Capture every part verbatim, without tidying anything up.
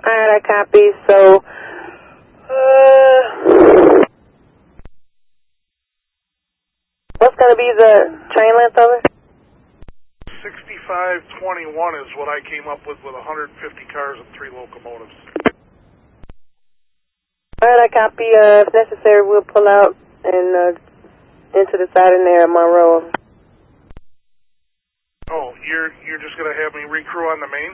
Alright, I copy. So, uh, what's going to be the train length of it? sixty-five twenty-one is what I came up with with one hundred fifty cars and three locomotives. Alright, I copy. Uh, if necessary, we'll pull out and uh, into the side in there at Monroe. Oh, you're you're just going to have me recrew on the main?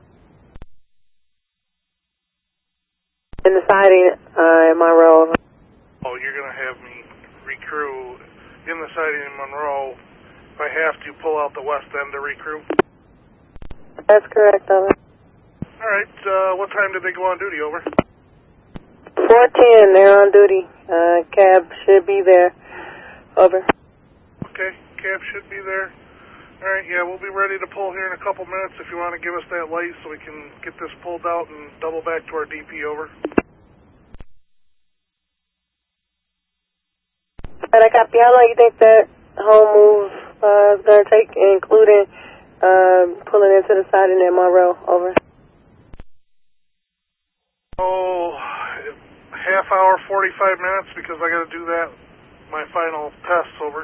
In the siding uh, at Monroe. Oh, you're going to have me recrew in the siding in Monroe. If I have to pull out the west end to recrew? That's correct, over. Alright, uh, what time did they go on duty, over? four ten, they're on duty. Uh, cab should be there, over. Okay, cab should be there. Alright, yeah, we'll be ready to pull here in a couple minutes if you want to give us that light so we can get this pulled out and double back to our D P, over. Alright, I copy. How long do you think that whole move uh, is going to take, including uh, pulling into the side in there, Monroe, over? Oh, half hour, forty-five minutes, because I got to do that, my final tests, over.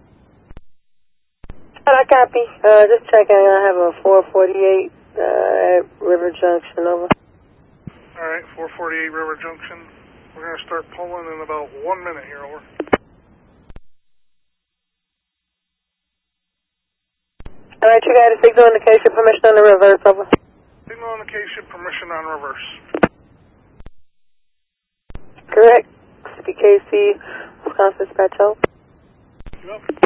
I copy. Uh, just checking. I have a four forty-eight uh, at River Junction, over. Alright, four forty-eight River Junction. We're going to start pulling in about one minute here, over. Alright, you got a signal indication, permission on the reverse, over. Signal indication, permission on reverse. Correct. C P K C, Wisconsin Dispatch, over. Yep.